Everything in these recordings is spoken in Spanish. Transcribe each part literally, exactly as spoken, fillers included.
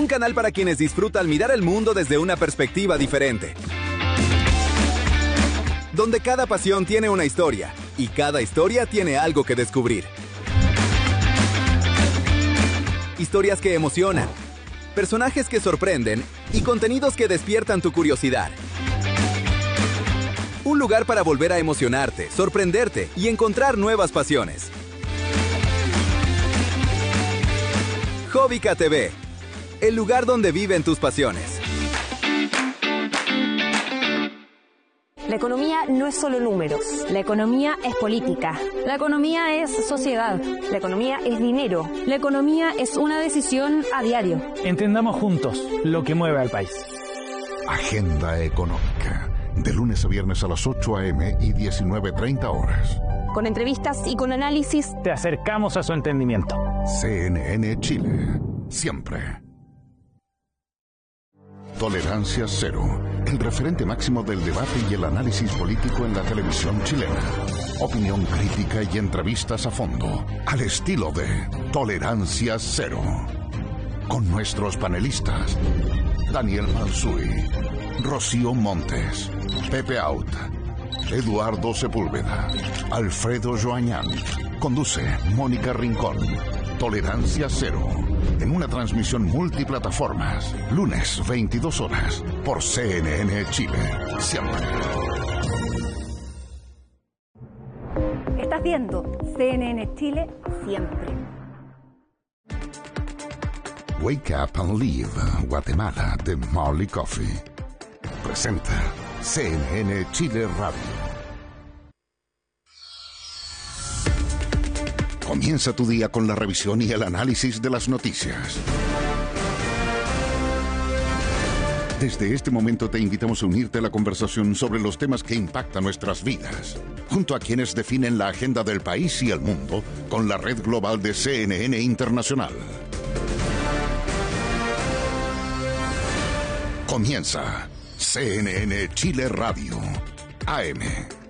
canal para quienes disfrutan mirar el mundo desde una perspectiva diferente. Donde cada pasión tiene una historia y cada historia tiene algo que descubrir. Historias que emocionan, personajes que sorprenden y contenidos que despiertan tu curiosidad. Un lugar para volver a emocionarte, sorprenderte y encontrar nuevas pasiones. Hobbica T V, el lugar donde viven tus pasiones. La economía no es solo números. La economía es política. La economía es sociedad. La economía es dinero. La economía es una decisión a diario. Entendamos juntos lo que mueve al país. Agenda Económica. De lunes a viernes a las ocho a eme y diecinueve treinta horas. Con entrevistas y con análisis. Te acercamos a su entendimiento. C N N Chile. Siempre. Tolerancia Cero, el referente máximo del debate y el análisis político en la televisión chilena. Opinión crítica y entrevistas a fondo, al estilo de Tolerancia Cero. Con nuestros panelistas, Daniel Mansuy, Rocío Montes, Pepe Out, Eduardo Sepúlveda, Alfredo Joañán. Conduce Mónica Rincón. Tolerancia Cero, en una transmisión multiplataformas, lunes veintidós horas, por C N N Chile, siempre. Estás viendo C N N Chile, siempre. Wake Up and Live, Guatemala, de Marley Coffee. Presenta C N N Chile Radio. Comienza tu día con la revisión y el análisis de las noticias. Desde este momento te invitamos a unirte a la conversación sobre los temas que impactan nuestras vidas, junto a quienes definen la agenda del país y el mundo con la red global de C N N Internacional. Comienza C N N Chile Radio, A M.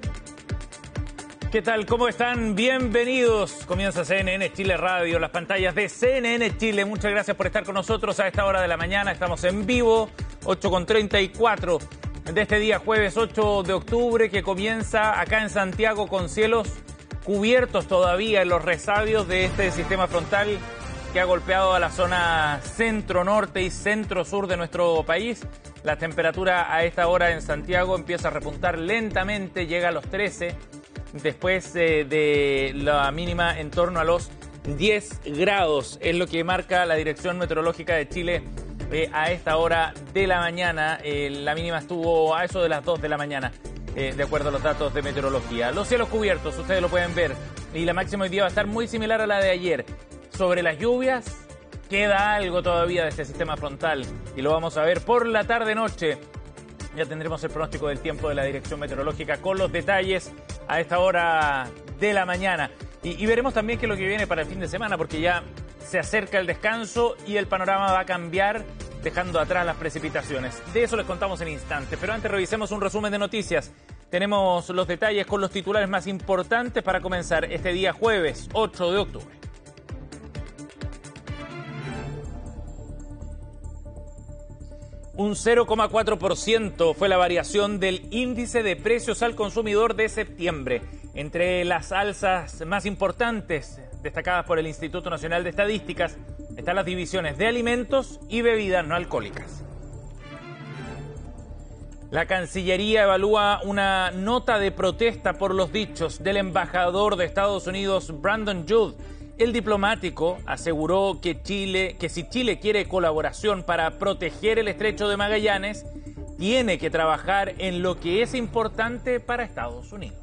¿Qué tal? ¿Cómo están? Bienvenidos. Comienza C N N Chile Radio, las pantallas de C N N Chile. Muchas gracias por estar con nosotros a esta hora de la mañana. Estamos en vivo, ocho con treinta y cuatro de este día, jueves ocho de octubre, que comienza acá en Santiago con cielos cubiertos todavía en los resabios de este sistema frontal que ha golpeado a la zona centro-norte y centro-sur de nuestro país. La temperatura a esta hora en Santiago empieza a repuntar lentamente, llega a los trece. Después eh, de la mínima en torno a los diez grados, es lo que marca la Dirección Meteorológica de Chile eh, a esta hora de la mañana. Eh, la mínima estuvo a eso de las dos de la mañana, eh, de acuerdo a los datos de meteorología. Los cielos cubiertos, ustedes lo pueden ver, y la máxima hoy día va a estar muy similar a la de ayer. Sobre las lluvias, queda algo todavía de este sistema frontal, y lo vamos a ver por la tarde-noche. Ya tendremos el pronóstico del tiempo de la Dirección Meteorológica con los detalles a esta hora de la mañana. Y, y veremos también qué es lo que viene para el fin de semana, porque ya se acerca el descanso y el panorama va a cambiar, dejando atrás las precipitaciones. De eso les contamos en instantes, pero antes revisemos un resumen de noticias. Tenemos los detalles con los titulares más importantes para comenzar este día jueves ocho de octubre. Un cero coma cuatro por ciento fue la variación del índice de precios al consumidor de septiembre. Entre las alzas más importantes, destacadas por el Instituto Nacional de Estadísticas, están las divisiones de alimentos y bebidas no alcohólicas. La Cancillería evalúa una nota de protesta por los dichos del embajador de Estados Unidos, Brandon Judd. El diplomático aseguró que Chile, que si Chile quiere colaboración para proteger el estrecho de Magallanes, tiene que trabajar en lo que es importante para Estados Unidos.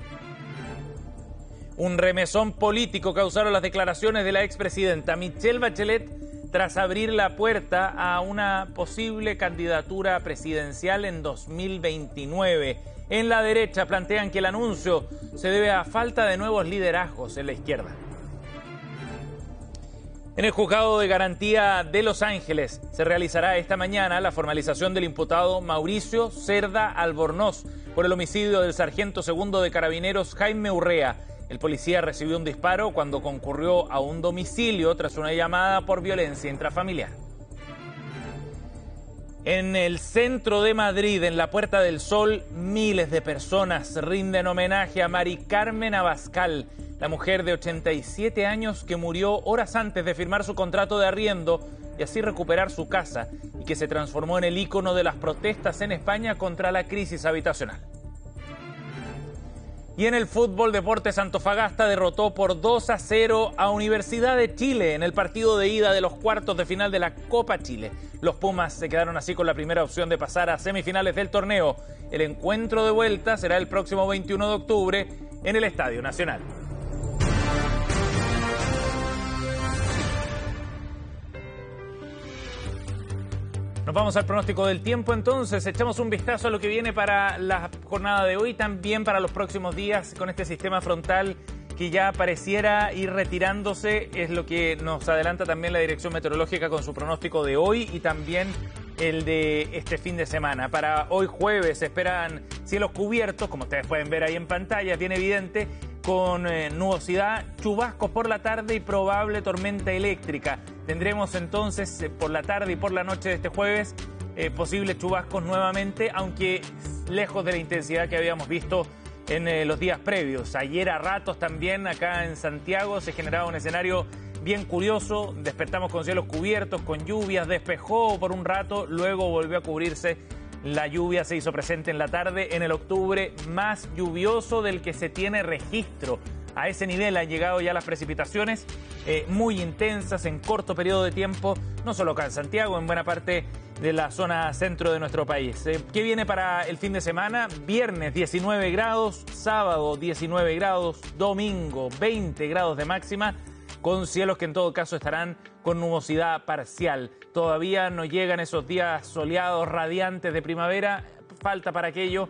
Un remesón político causaron las declaraciones de la expresidenta Michelle Bachelet tras abrir la puerta a una posible candidatura presidencial en dos mil veintinueve. En la derecha plantean que el anuncio se debe a falta de nuevos liderazgos en la izquierda. En el Juzgado de Garantía de Los Ángeles se realizará esta mañana la formalización del imputado Mauricio Cerda Albornoz por el homicidio del sargento segundo de Carabineros Jaime Urrea. El policía recibió un disparo cuando concurrió a un domicilio tras una llamada por violencia intrafamiliar. En el centro de Madrid, en la Puerta del Sol, miles de personas rinden homenaje a Mari Carmen Abascal, la mujer de ochenta y siete años que murió horas antes de firmar su contrato de arriendo y así recuperar su casa, y que se transformó en el ícono de las protestas en España contra la crisis habitacional. Y en el fútbol, Deportes Antofagasta derrotó por dos a cero a Universidad de Chile en el partido de ida de los cuartos de final de la Copa Chile. Los Pumas se quedaron así con la primera opción de pasar a semifinales del torneo. El encuentro de vuelta será el próximo veintiuno de octubre en el Estadio Nacional. Nos vamos al pronóstico del tiempo entonces, echamos un vistazo a lo que viene para la jornada de hoy, también para los próximos días con este sistema frontal que ya pareciera ir retirándose, es lo que nos adelanta también la Dirección Meteorológica con su pronóstico de hoy y también el de este fin de semana. Para hoy jueves se esperan cielos cubiertos, como ustedes pueden ver ahí en pantalla, bien evidente, con eh, nubosidad, chubascos por la tarde y probable tormenta eléctrica. Tendremos entonces eh, por la tarde y por la noche de este jueves eh, posibles chubascos nuevamente, aunque lejos de la intensidad que habíamos visto en eh, los días previos. Ayer a ratos también acá en Santiago se generaba un escenario bien curioso, despertamos con cielos cubiertos, con lluvias, despejó por un rato, luego volvió a cubrirse. La lluvia se hizo presente en la tarde en el octubre más lluvioso del que se tiene registro. A ese nivel han llegado ya las precipitaciones eh, muy intensas en corto periodo de tiempo, no solo acá en Santiago, en buena parte de la zona centro de nuestro país. Eh, ¿Qué viene para el fin de semana? Viernes diecinueve grados, sábado diecinueve grados, domingo veinte grados de máxima, con cielos que en todo caso estarán con nubosidad parcial. Todavía no llegan esos días soleados, radiantes de primavera, falta para aquello.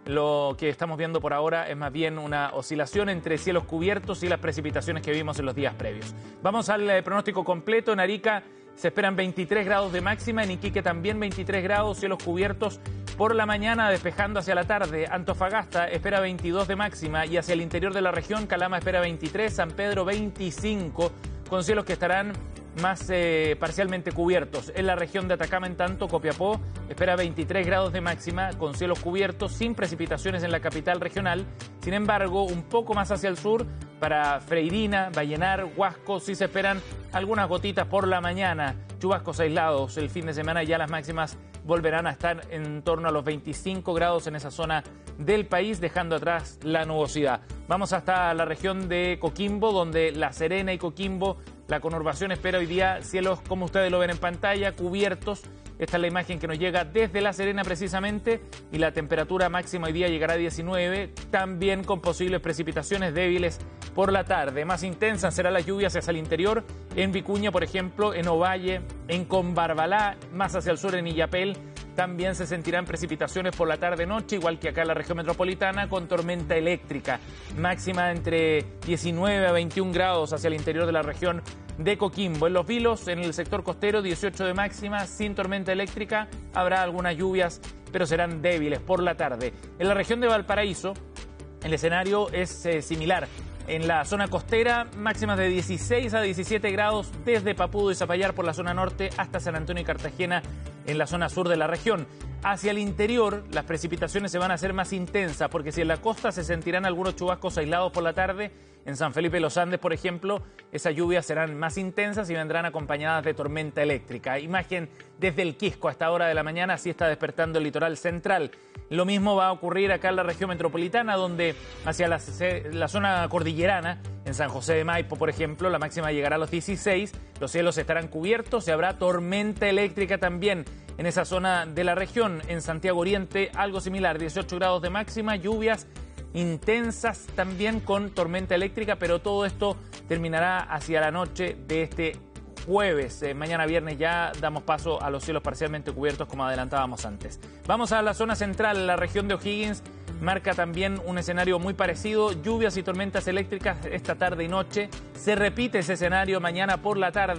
Lo que estamos viendo por ahora es más bien una oscilación entre cielos cubiertos y las precipitaciones que vimos en los días previos. Vamos al eh, pronóstico completo. En Arica se esperan veintitrés grados de máxima, en Iquique también veintitrés grados, cielos cubiertos por la mañana, despejando hacia la tarde. Antofagasta espera veintidós de máxima y hacia el interior de la región, Calama espera veintitrés, San Pedro veinticinco, con cielos que estarán más eh, parcialmente cubiertos. En la región de Atacama, en tanto, Copiapó espera veintitrés grados de máxima, con cielos cubiertos, sin precipitaciones en la capital regional. Sin embargo, un poco más hacia el sur, para Freirina, Vallenar, Huasco, sí se esperan algunas gotitas por la mañana, chubascos aislados. El fin de semana ya las máximas volverán a estar en torno a los veinticinco grados en esa zona del país, dejando atrás la nubosidad. Vamos hasta la región de Coquimbo, donde La Serena y Coquimbo, la conurbación espera hoy día cielos, como ustedes lo ven en pantalla, cubiertos. Esta es la imagen que nos llega desde La Serena precisamente, y la temperatura máxima hoy día llegará a diecinueve, también con posibles precipitaciones débiles por la tarde. Más intensas serán las lluvias hacia el interior, en Vicuña, por ejemplo, en Ovalle, en Combarbalá, más hacia el sur en Illapel. También se sentirán precipitaciones por la tarde-noche, igual que acá en la región metropolitana, con tormenta eléctrica. Máxima entre diecinueve a veintiún grados hacia el interior de la región de Coquimbo. En Los Vilos, en el sector costero, dieciocho de máxima, sin tormenta eléctrica. Habrá algunas lluvias, pero serán débiles por la tarde. En la región de Valparaíso, el escenario es eh, similar. En la zona costera, máximas de dieciséis a diecisiete grados desde Papudo y Zapallar por la zona norte hasta San Antonio y Cartagena en la zona sur de la región. Hacia el interior, las precipitaciones se van a hacer más intensas, porque si en la costa se sentirán algunos chubascos aislados por la tarde, en San Felipe de los Andes, por ejemplo, esas lluvias serán más intensas y vendrán acompañadas de tormenta eléctrica. Imagen desde el Quisco a esta hora de la mañana, así está despertando el litoral central. Lo mismo va a ocurrir acá en la región metropolitana, donde hacia la, la zona cordillerana, en San José de Maipo, por ejemplo, la máxima llegará a los dieciséis, los cielos estarán cubiertos y habrá tormenta eléctrica también en esa zona de la región. En Santiago Oriente, algo similar, dieciocho grados de máxima, lluvias intensas también con tormenta eléctrica, pero todo esto terminará hacia la noche de este jueves. Eh, mañana viernes ya damos paso a los cielos parcialmente cubiertos, como adelantábamos antes. Vamos a la zona central, la región de O'Higgins marca también un escenario muy parecido, lluvias y tormentas eléctricas esta tarde y noche. Se repite ese escenario mañana por la tarde,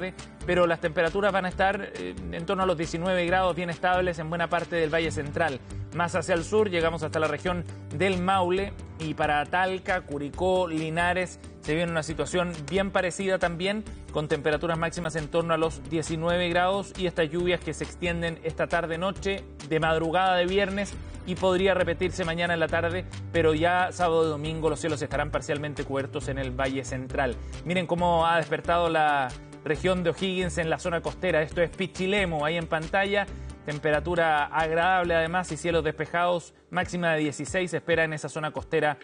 pero las temperaturas van a estar eh, en torno a los diecinueve grados, bien estables en buena parte del Valle Central. Más hacia el sur llegamos hasta la región del Maule y para Talca, Curicó, Linares se viene una situación bien parecida también, con temperaturas máximas en torno a los diecinueve grados y estas lluvias que se extienden esta tarde-noche, de madrugada de viernes, y podría repetirse mañana en la tarde, pero ya sábado y domingo los cielos estarán parcialmente cubiertos en el Valle Central. Miren cómo ha despertado la región de O'Higgins en la zona costera. Esto es Pichilemu, ahí en pantalla. Temperatura agradable además y cielos despejados, máxima de dieciséis se espera en esa zona costera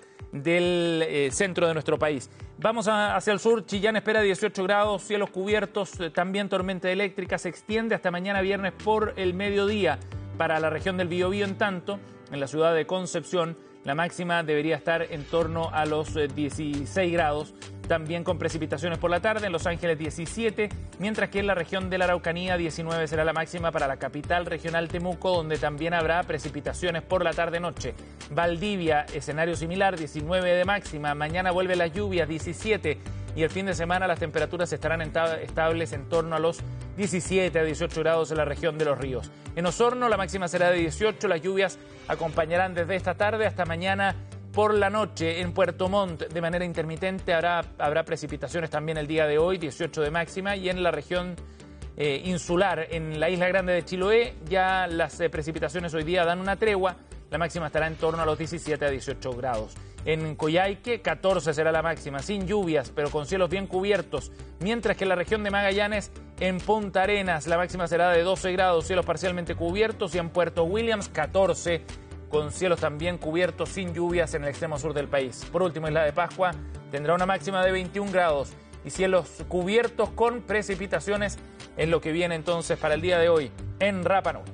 del eh, centro de nuestro país. Vamos a, hacia el sur, Chillán espera dieciocho grados, cielos cubiertos, eh, también tormenta eléctrica, se extiende hasta mañana viernes por el mediodía para la región del Biobío. En tanto, en la ciudad de Concepción, la máxima debería estar en torno a los eh, dieciséis grados, también con precipitaciones por la tarde, en Los Ángeles diecisiete, mientras que en la región de la Araucanía diecinueve será la máxima para la capital regional Temuco, donde también habrá precipitaciones por la tarde-noche. Valdivia, escenario similar, diecinueve de máxima, mañana vuelven las lluvias, diecisiete, y el fin de semana las temperaturas estarán estables en torno a los diecisiete a dieciocho grados en la región de Los Ríos. En Osorno la máxima será de dieciocho, las lluvias acompañarán desde esta tarde hasta mañana por la noche. En Puerto Montt de manera intermitente habrá, habrá precipitaciones también el día de hoy, dieciocho de máxima, y en la región eh, insular, en la isla grande de Chiloé, ya las eh, precipitaciones hoy día dan una tregua, la máxima estará en torno a los diecisiete a dieciocho grados. En Coyhaique, catorce será la máxima, sin lluvias, pero con cielos bien cubiertos, mientras que en la región de Magallanes, en Punta Arenas, la máxima será de doce grados, cielos parcialmente cubiertos, y en Puerto Williams, catorce, con cielos también cubiertos, sin lluvias en el extremo sur del país. Por último, Isla de Pascua tendrá una máxima de veintiún grados y cielos cubiertos con precipitaciones en lo que viene entonces para el día de hoy en Rapa Nui.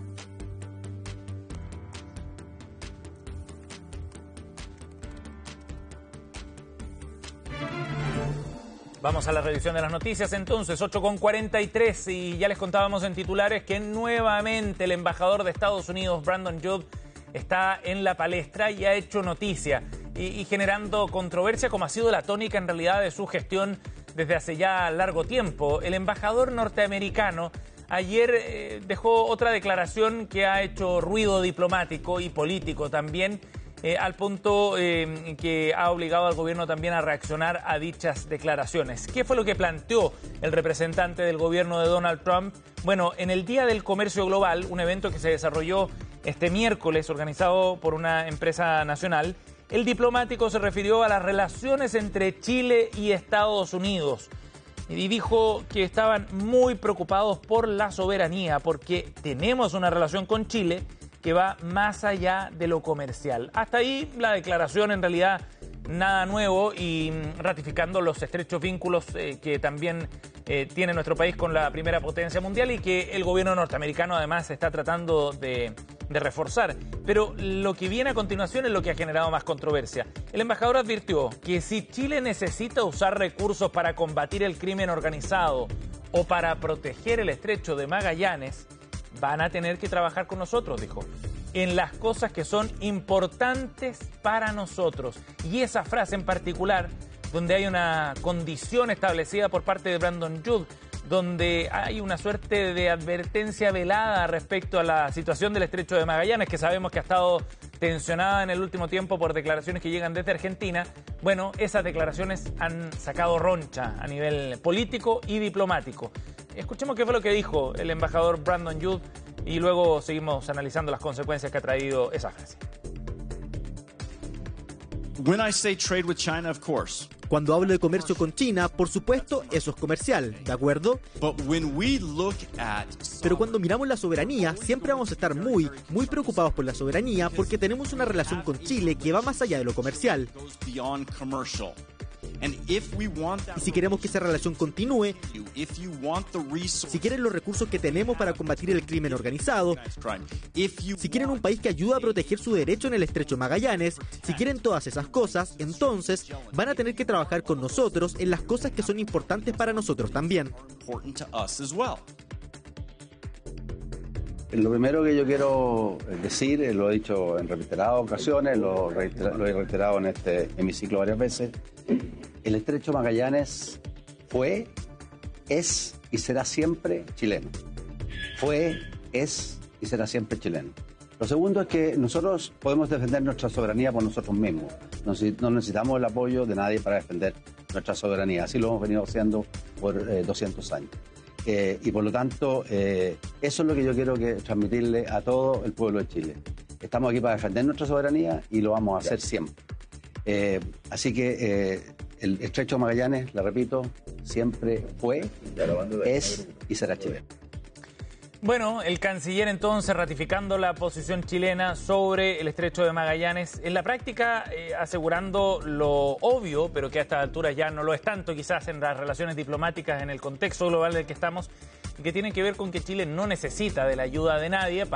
Vamos a la revisión de las noticias entonces, ocho con cuarenta y tres, y ya les contábamos en titulares que nuevamente el embajador de Estados Unidos, Brandon Judd, está en la palestra y ha hecho noticia y, y generando controversia, como ha sido la tónica en realidad de su gestión desde hace ya largo tiempo. El embajador norteamericano ayer eh, dejó otra declaración que ha hecho ruido diplomático y político también, eh, al punto eh, que ha obligado al gobierno también a reaccionar a dichas declaraciones. ¿Qué fue lo que planteó el representante del gobierno de Donald Trump? Bueno, en el Día del Comercio Global, un evento que se desarrolló este miércoles, organizado por una empresa nacional, el diplomático se refirió a las relaciones entre Chile y Estados Unidos y dijo que estaban muy preocupados por la soberanía, porque tenemos una relación con Chile que va más allá de lo comercial. Hasta ahí la declaración, en realidad nada nuevo, y ratificando los estrechos vínculos eh, que también eh, tiene nuestro país con la primera potencia mundial y que el gobierno norteamericano además está tratando de, de reforzar. Pero lo que viene a continuación es lo que ha generado más controversia. El embajador advirtió que si Chile necesita usar recursos para combatir el crimen organizado o para proteger el estrecho de Magallanes, van a tener que trabajar con nosotros, dijo, en las cosas que son importantes para nosotros. Y esa frase en particular, donde hay una condición establecida por parte de Brandon Judd, donde hay una suerte de advertencia velada respecto a la situación del estrecho de Magallanes, que sabemos que ha estado tensionada en el último tiempo por declaraciones que llegan desde Argentina. Bueno, esas declaraciones han sacado roncha a nivel político y diplomático. Escuchemos qué fue lo que dijo el embajador Brandon Judd y luego seguimos analizando las consecuencias que ha traído esa frase. When I say trade with China, of course. Cuando hablo de comercio con China, por supuesto, eso es comercial, ¿de acuerdo? But when we look at... Pero cuando miramos la soberanía, siempre vamos a estar muy, muy preocupados por la soberanía, porque tenemos una relación con Chile que va más allá de lo comercial. Y si queremos que esa relación continúe, si quieren los recursos que tenemos para combatir el crimen organizado, si quieren un país que ayude a proteger su derecho en el estrecho Magallanes, si quieren todas esas cosas, entonces van a tener que trabajar con nosotros en las cosas que son importantes para nosotros también. Lo primero que yo quiero decir, lo he dicho en reiteradas ocasiones, lo, reitera, lo he reiterado en este hemiciclo varias veces, el estrecho Magallanes fue, es y será siempre chileno. Fue, es y será siempre chileno. Lo segundo es que nosotros podemos defender nuestra soberanía por nosotros mismos. No necesitamos el apoyo de nadie para defender nuestra soberanía. Así lo hemos venido haciendo por eh, doscientos años. Eh, y por lo tanto, eh, eso es lo que yo quiero que transmitirle a todo el pueblo de Chile. Estamos aquí para defender nuestra soberanía y lo vamos a hacer siempre. Eh, así que eh, el Estrecho de Magallanes, le repito, siempre fue, es y será chileno. Bueno, el canciller entonces ratificando la posición chilena sobre el Estrecho de Magallanes, en la práctica eh, asegurando lo obvio, pero que a estas alturas ya no lo es tanto quizás en las relaciones diplomáticas en el contexto global del que estamos, que tienen que ver con que Chile no necesita de la ayuda de nadie para